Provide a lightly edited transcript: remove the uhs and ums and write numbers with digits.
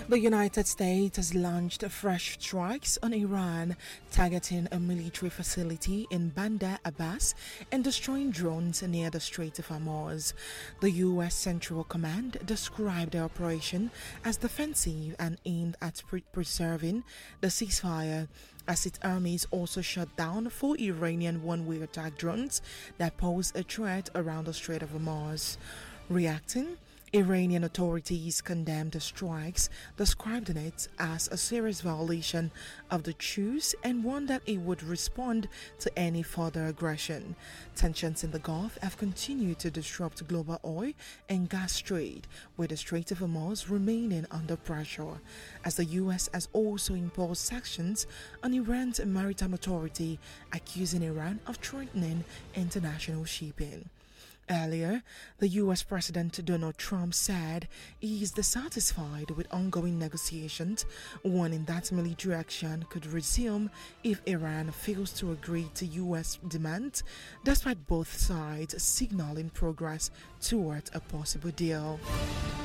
The United States has launched fresh strikes on Iran, targeting a military facility in Bandar Abbas and destroying drones near the Strait of Hormuz. The U.S. Central Command described the operation as defensive and aimed at preserving the ceasefire, as its armies also shot down 4 Iranian one-way attack drones that pose a threat around the Strait of Hormuz. Reacting, Iranian authorities condemned the strikes, describing it as a serious violation of the truce and warned that it would respond to any further aggression. Tensions in the Gulf have continued to disrupt global oil and gas trade, with the Strait of Hormuz remaining under pressure, as the U.S. has also imposed sanctions on Iran's maritime authority, accusing Iran of threatening international shipping. Earlier, the U.S. President Donald Trump said he is dissatisfied with ongoing negotiations, warning that military action could resume if Iran fails to agree to U.S. demands, despite both sides signaling progress toward a possible deal.